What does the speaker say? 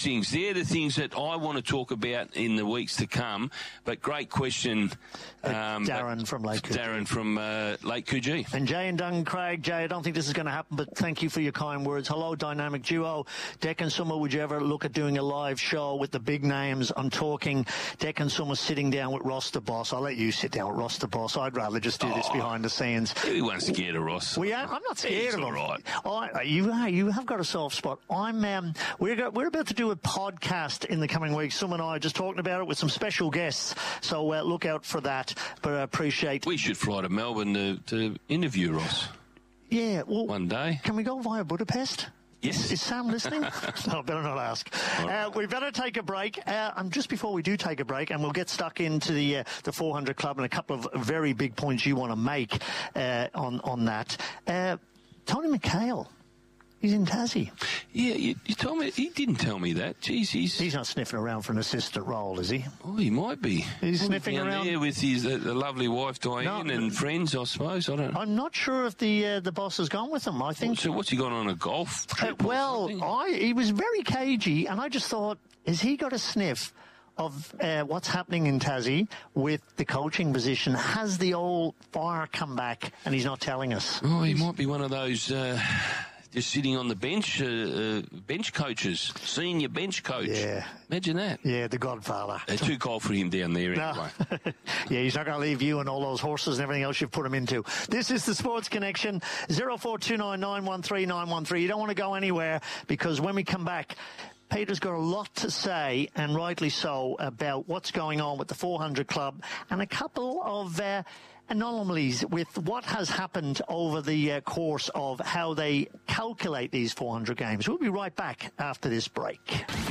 those things. They're the things that I want to talk about in the weeks to come. But great question. Darren from Lake Coogee. Darren from Lake Coogee. And Jay and Duncan Craig. Jay, I don't think this is going to happen, but thank you for your kind words. Hello, Dynamic Duo. Deck and Summer, would you ever look at doing a live show with the big names? I'm talking Deck and Summer sitting down with Ross the Boss. I'll let you sit down with Ross the Boss. I'd rather just do this behind the scenes. Everyone's scared of Ross. I'm not scared of him. All right. You have got a soft spot. We're about to do a podcast in the coming weeks. Summer and I are just talking about it with some special guests. So look out for that. But I appreciate... We should fly to Melbourne to interview Ross. Yeah, well... One day. Can we go via Budapest? Yes. Is Sam listening? No, better not ask. Right. We better take a break. Just before we do take a break, and we'll get stuck into the 400 Club and a couple of very big points you want to make on that. Tony McHale. He's in Tassie. Yeah, you told me. He didn't tell me that. Jeez, he's not sniffing around for an assistant role, is he? Oh, he might be. He's sniffing around there with his the lovely wife Diane and friends, I suppose. I don't know. I'm not sure if the boss has gone with him. I think. So what's he gone on a golf trip? He was very cagey, and I just thought, has he got a sniff of what's happening in Tassie with the coaching position? Has the old fire come back, and he's not telling us? Oh, he might be one of those. Just sitting on the bench, bench coaches, senior bench coach. Yeah. Imagine that. Yeah, the Godfather. They're too cold for him down there anyway. Yeah, he's not going to leave you and all those horses and everything else you've put him into. This is the Sports Connection, 0429913913. You don't want to go anywhere, because when we come back, Peter's got a lot to say, and rightly so, about what's going on with the 400 Club and a couple of anomalies with what has happened over the course of how they calculate these 400 games. We'll be right back after this break.